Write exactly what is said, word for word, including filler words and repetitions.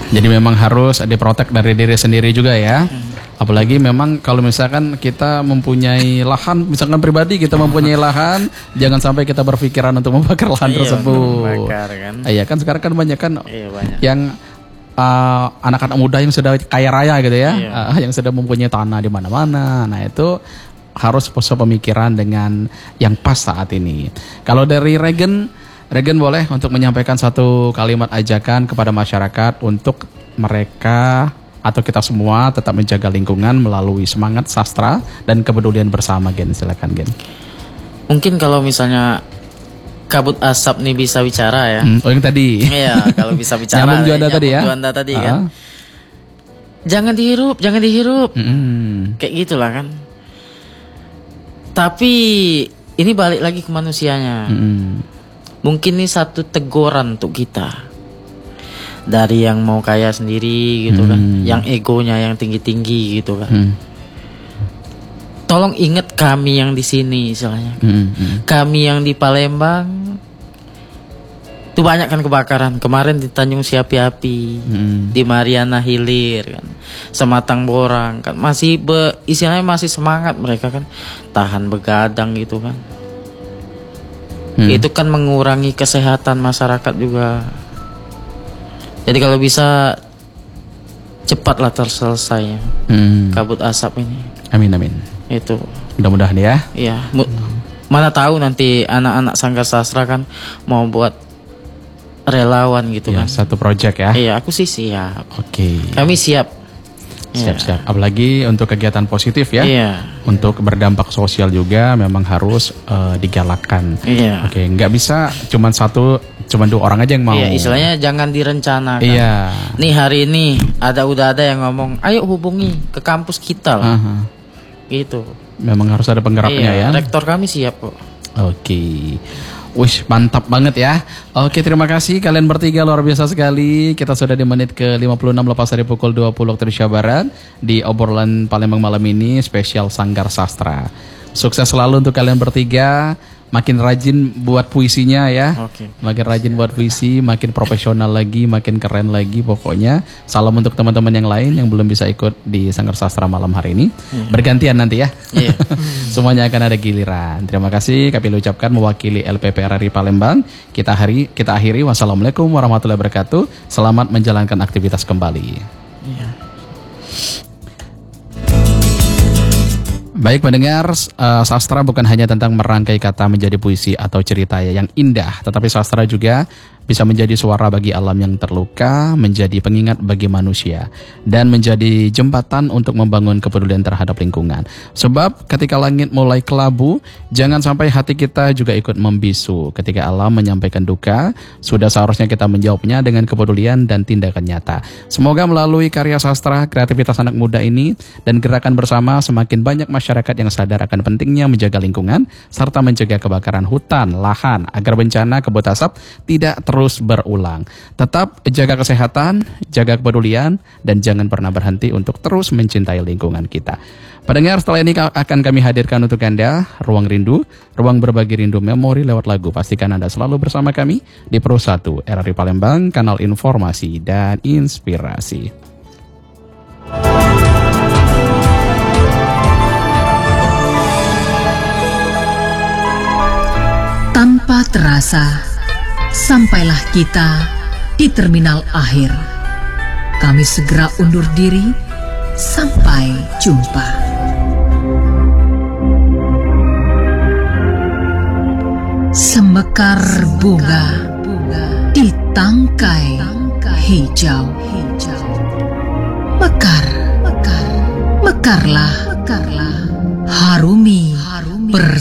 Jadi memang harus diprotek dari diri sendiri juga ya. Hmm. Apalagi memang kalau misalkan kita mempunyai lahan, misalkan pribadi kita mempunyai lahan, jangan sampai kita berpikiran untuk membakar lahan iya, tersebut. Membakar, kan? Iya kan sekarang kan banyak kan iya, banyak. yang uh, anak-anak muda yang sudah kaya raya gitu ya, iya. uh, yang sudah mempunyai tanah di mana-mana. Nah itu harus punya pemikiran dengan yang pas saat ini. Kalau dari Regen, Regen boleh untuk menyampaikan satu kalimat ajakan kepada masyarakat untuk mereka atau kita semua tetap menjaga lingkungan melalui semangat sastra dan kepedulian bersama, Gen. Silakan, Gen. Mungkin kalau misalnya kabut asap nih bisa bicara ya. Hmm, oh yang tadi. Iya, kalau bisa bicara. Nyambung juanda tadi ya. Juanda tadi uh. kan. Jangan dihirup, jangan dihirup. Mm. Kayak gitulah kan. Tapi ini balik lagi ke manusianya. Mm. Mungkin ini satu teguran untuk kita. Dari yang mau kaya sendiri gitu hmm. kan, yang egonya yang tinggi-tinggi gitu kan. Hmm. Tolong ingat kami yang di sini istilahnya. Hmm. Hmm. Kami yang di Palembang itu banyak kan kebakaran. Kemarin di Tanjung Siapi-Api, hmm. di Mariana Hilir kan, Sematang Borang kan, masih be, istilahnya masih semangat mereka kan, tahan begadang gitu kan. Hmm. Itu kan mengurangi kesehatan masyarakat juga. Jadi kalau bisa cepatlah terselesai hmm. kabut asap ini. Amin amin. Itu. Mudah-mudahan ya. Iya. Mana tahu nanti anak-anak Sanggar Sastra kan mau buat relawan gitu ya, kan. Satu project ya. Iya, aku sih siap. Oke. Kami siap. Siap-siap. Apalagi untuk kegiatan positif ya. Iya. Untuk berdampak sosial juga memang harus uh, digalakkan. Iya. Oke, nggak bisa cuma satu, cuma dua orang aja yang mau. Iya, istilahnya jangan direncanakan. Iya. Nih hari ini ada udah ada yang ngomong, ayo hubungi ke kampus kita lah. Uh-huh. Gitu. Memang harus ada penggeraknya iya, ya. Rektor kami siap kok. Oke. Wih, mantap banget ya. Oke, terima kasih kalian bertiga, luar biasa sekali. Kita sudah di menit ke lima puluh enam lepas dari pukul dua puluh waktu Indonesia Barat di obrolan Palembang malam ini spesial Sanggar Sastra. Sukses selalu untuk kalian bertiga. Makin rajin buat puisinya ya. Oke. Makin rajin buat puisi, makin profesional lagi, makin keren lagi pokoknya. Salam untuk teman-teman yang lain yang belum bisa ikut di Sanggar Sastra malam hari ini. Iya. Bergantian nanti ya. Iya. Semuanya akan ada giliran. Terima kasih kami ucapkan mewakili L P P R R I Palembang. Kita hari kita akhiri. Wassalamualaikum warahmatullahi wabarakatuh. Selamat menjalankan aktivitas kembali. Iya. Baik pendengar, uh, sastra bukan hanya tentang merangkai kata menjadi puisi atau cerita yang indah, tetapi sastra juga bisa menjadi suara bagi alam yang terluka, menjadi pengingat bagi manusia, dan menjadi jembatan untuk membangun kepedulian terhadap lingkungan. Sebab ketika langit mulai kelabu, jangan sampai hati kita juga ikut membisu. Ketika alam menyampaikan duka, sudah seharusnya kita menjawabnya dengan kepedulian dan tindakan nyata. Semoga melalui karya sastra, kreativitas anak muda ini, dan gerakan bersama semakin banyak masyarakat yang sadar akan pentingnya menjaga lingkungan, serta mencegah kebakaran hutan, lahan, agar bencana kabut asap tidak terus terus berulang. Tetap jaga kesehatan, jaga kepedulian, dan jangan pernah berhenti untuk terus mencintai lingkungan kita. Pendengar, setelah ini akan kami hadirkan untuk Anda Ruang Rindu, ruang berbagi rindu memori lewat lagu. Pastikan Anda selalu bersama kami di Pro satu R R I Palembang, kanal informasi dan inspirasi. Tanpa terasa, sampailah kita di terminal akhir. Kami segera undur diri. Sampai jumpa. Semekar bunga di tangkai hijau. Mekar, mekarlah, harumi bersama.